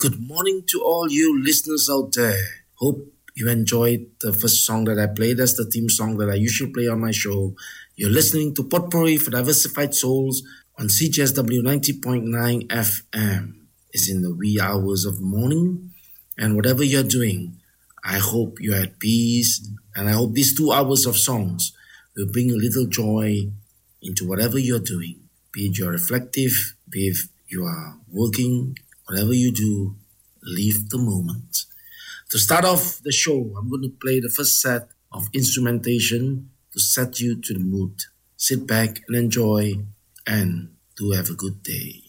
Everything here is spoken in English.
good morning to all you listeners out there. Hope you enjoyed the first song that I played. That's the theme song that I usually play on my show. You're listening to Potpourri for Diversified Souls on CJSW 90.9 FM. It's in the wee hours of the morning, and whatever you're doing, I hope you're at peace, and I hope these 2 hours of songs will bring a little joy into whatever you're doing. Be it you're reflective, be it you are working, whatever you do, live the moment. To start off the show, I'm going to play the first set of instrumentation to set you to the mood. Sit back and enjoy, and do have a good day.